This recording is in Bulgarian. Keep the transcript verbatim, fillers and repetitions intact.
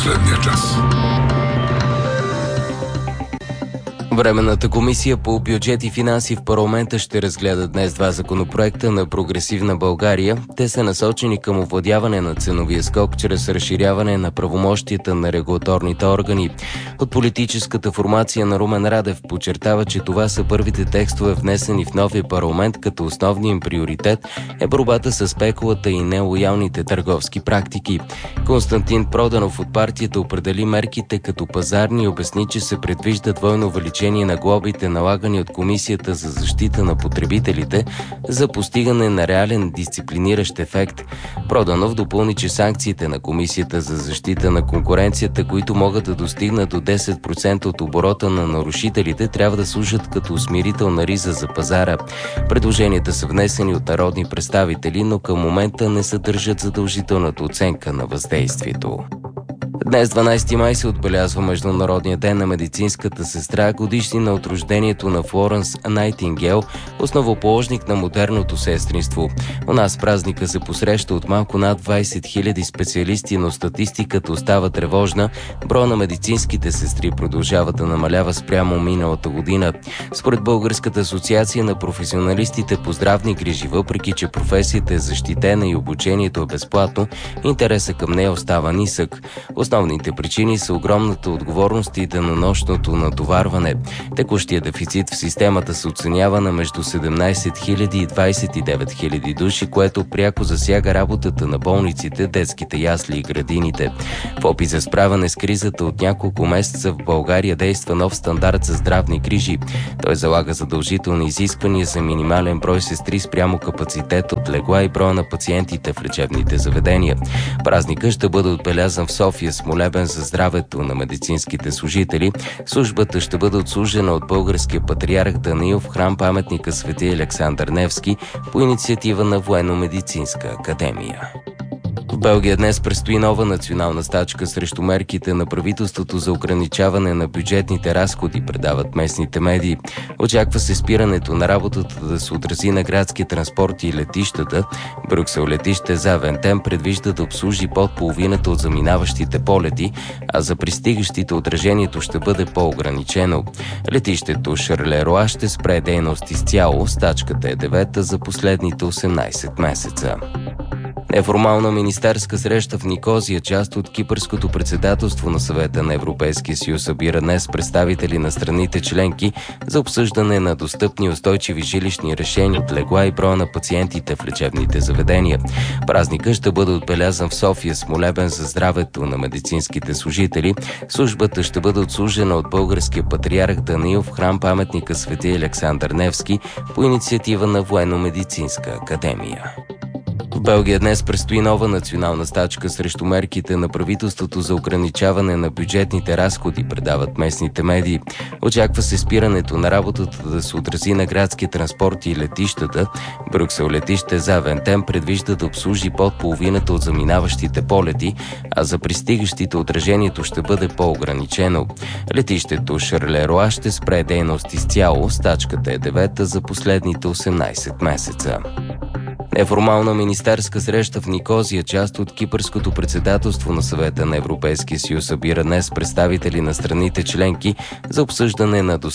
последния час. Временната комисия по бюджет и финанси в парламента ще разгледа днес два законопроекта на Прогресивна България. Те са насочени към овладяване на ценовия скок чрез разширяване на правомощията на регулаторните органи. От политическата формация на Румен Радев подчертава, че това са първите текстове внесени в новия парламент, като основният им приоритет е борбата с спекулата и нелоялните търговски практики. Константин Проданов от партията определи мерките като пазарни и обясни, че се предвижда двойно увеличение на глобите, налагани от Комисията за защита на потребителите, за постигане на реален дисциплиниращ ефект. Проданов допълни, че санкциите на Комисията за защита на конкуренцията, които могат да достигнат до десет процента от оборота на нарушителите, трябва да служат като усмирителна риза за пазара. Предложенията са внесени от народни представители, но към момента не съдържат задължителната оценка на въздействието. Днес, дванадесети май, се отбелязва Международния ден на медицинската сестра, годишнина от рождението на Флоренс Найтингейл, основоположник на модерното сестринство. У нас празника се посреща от малко над двадесет хиляди специалисти, но статистиката остава тревожна. Броя на медицинските сестри продължава да намалява спрямо миналата година. Според Българската асоциация на професионалистите по здравни грижи, въпреки че професията е защитена и обучението е безплатно, интересът към нея остава нисък. Основните причини са огромната отговорност и денонощното натоварване. Текущия дефицит в системата се оценява на между седемнадесет хиляди и двадесет и девет хиляди души, което пряко засяга работата на болниците, детските ясли и градините. В опит за справяне с кризата от няколко месеца в България действа нов стандарт за здравни грижи. Той залага задължителни изисквания за минимален брой сестри спрямо капацитет от легла и броя на пациентите в лечебните заведения. Празникът ще бъде отбелязан в София с молебен за здравето на медицинските служители. Службата ще бъде отслужена от българския патриарх Даниил в храм паметника Свети Александър Невски по инициатива на Военно-медицинска академия. В Белгия днес предстои нова национална стачка срещу мерките на правителството за ограничаване на бюджетните разходи, предават местните медии. Очаква се спирането на работата да се отрази на градски транспорт и летищата. Брюксел летище Завентем предвижда да обслужи под половината от заминаващите полети, а за пристигащите отражението ще бъде по-ограничено. Летището Шарлеруа ще спре дейност изцяло. Стачката е девета за последните осемнадесет месеца. Неформална министерска среща в Никозия, част от кипърското председателство на Съвета на Европейския съюз, събира днес представители на страните членки за обсъждане на достъпни устойчиви жилищни решения от легла и броя на пациентите в лечебните заведения. Празникът ще бъде отбелязан в София с молебен за здравето на медицинските служители. Службата ще бъде отслужена от българския патриарх Даниил в храм паметника Свети Александър Невски по инициатива на Военно-медицинска академия. В Белгия днес предстои нова национална стачка срещу мерките на правителството за ограничаване на бюджетните разходи, предават местните медии. Очаква се спирането на работата да се отрази на градски транспорт и летищата. Брюксел летище Завентем предвижда да обслужи под половината от заминаващите полети, а за пристигащите отражението ще бъде по-ограничено. Летището Шарлеруа ще спре дейност изцяло. Стачката е девета за последните осемнадесет месеца. Неформална министерска среща в Никозия, част от кипърското председателство на Съвета на Европейския съюз, събира днес представители на страните членки за обсъждане на